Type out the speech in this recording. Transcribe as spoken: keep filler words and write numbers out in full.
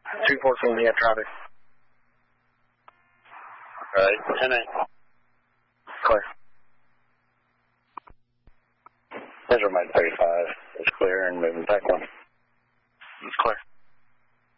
two fourteen, we have traffic. All right, ten eight. Clear. Measure Mike thirty-five. It's clear and moving back one. It's clear.